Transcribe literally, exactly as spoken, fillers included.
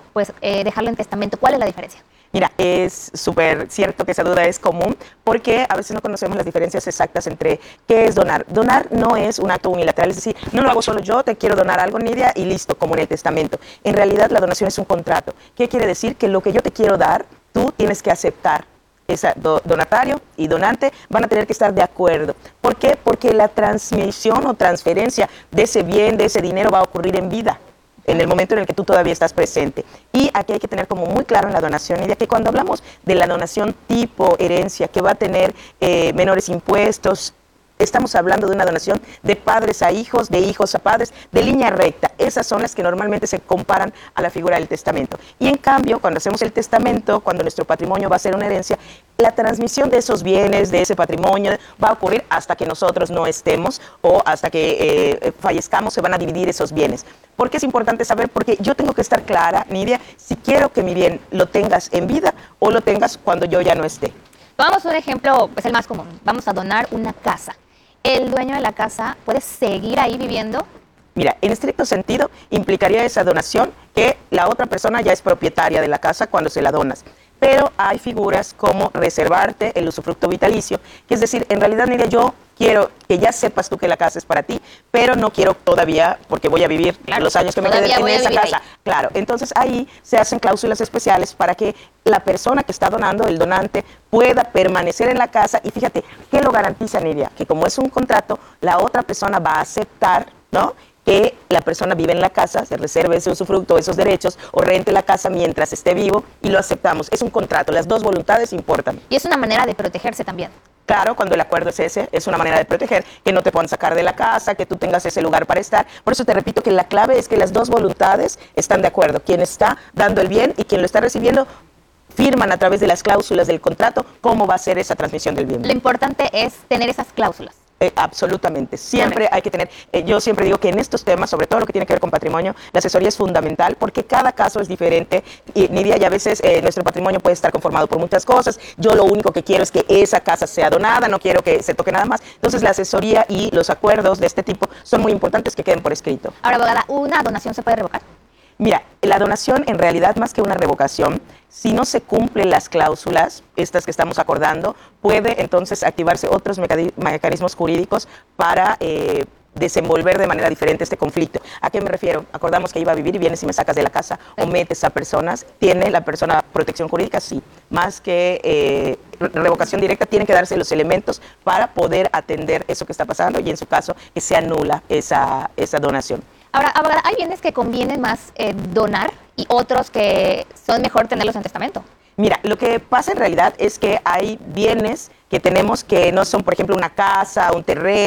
pues eh, dejarlo en testamento. ¿Cuál es la diferencia? Mira, es súper cierto que esa duda es común porque a veces no conocemos las diferencias exactas entre qué es donar. Donar no es un acto unilateral, es decir, no lo hago solo yo, te quiero donar algo, Nidia, y listo, como en el testamento. En realidad la donación es un contrato. ¿Qué quiere decir? Que lo que yo te quiero dar, tú tienes que aceptar. Esa, do, donatario y donante van a tener que estar de acuerdo. ¿Por qué? Porque la transmisión o transferencia de ese bien, de ese dinero va a ocurrir en vida, en el momento en el que tú todavía estás presente. Y aquí hay que tener como muy claro en la donación, y de que cuando hablamos de la donación tipo herencia, que va a tener eh, menores impuestos, estamos hablando de una donación de padres a hijos, de hijos a padres, de línea recta. Esas son las que normalmente se comparan a la figura del testamento. Y en cambio, cuando hacemos el testamento, cuando nuestro patrimonio va a ser una herencia, la transmisión de esos bienes, de ese patrimonio, va a ocurrir hasta que nosotros no estemos o hasta que eh, fallezcamos, se van a dividir esos bienes. ¿Por qué es importante saber? Porque yo tengo que estar clara, Nidia, si quiero que mi bien lo tengas en vida o lo tengas cuando yo ya no esté. Vamos a un ejemplo, pues el más común. Vamos a donar una casa. ¿El dueño de la casa puede seguir ahí viviendo? Mira, en estricto sentido, implicaría esa donación que la otra persona ya es propietaria de la casa cuando se la donas. Pero hay figuras como reservarte el usufructo vitalicio, que es decir, en realidad, Nidia, yo quiero que ya sepas tú que la casa es para ti, pero no quiero todavía, porque voy a vivir claro, los años que me queden en esa casa. Ahí. Claro, entonces ahí se hacen cláusulas especiales para que la persona que está donando, el donante, pueda permanecer en la casa. Y fíjate, ¿qué lo garantiza, Nidia? Que como es un contrato, la otra persona va a aceptar, ¿no?, que la persona vive en la casa, se reserve ese usufructo, esos derechos, o rente la casa mientras esté vivo, y lo aceptamos. Es un contrato, las dos voluntades importan. Y es una manera de protegerse también. Claro, cuando el acuerdo es ese, es una manera de proteger, que no te puedan sacar de la casa, que tú tengas ese lugar para estar. Por eso te repito que la clave es que las dos voluntades están de acuerdo. Quien está dando el bien y quien lo está recibiendo firman a través de las cláusulas del contrato cómo va a ser esa transmisión del bien. Lo importante es tener esas cláusulas. Eh, absolutamente, siempre hay que tener, eh, yo siempre digo que en estos temas, sobre todo lo que tiene que ver con patrimonio, la asesoría es fundamental porque cada caso es diferente y Nidia, y a veces eh, nuestro patrimonio puede estar conformado por muchas cosas. Yo lo único que quiero es que esa casa sea donada, no quiero que se toque nada más. Entonces la asesoría y los acuerdos de este tipo son muy importantes que queden por escrito. Ahora, abogada, ¿una donación se puede revocar? Mira, la donación en realidad más que una revocación, si no se cumplen las cláusulas, estas que estamos acordando, puede entonces activarse otros mecanismos jurídicos para eh, desenvolver de manera diferente este conflicto. ¿A qué me refiero? Acordamos que iba a vivir y vienes y me sacas de la casa o metes a personas. ¿Tiene la persona protección jurídica? Sí. Más que eh, revocación directa, tienen que darse los elementos para poder atender eso que está pasando y en su caso que se anula esa, esa donación. Ahora, abogada, hay bienes que conviene más eh, donar y otros que son mejor tenerlos en testamento. Mira, lo que pasa en realidad es que hay bienes que tenemos que no son, por ejemplo, una casa, un terreno,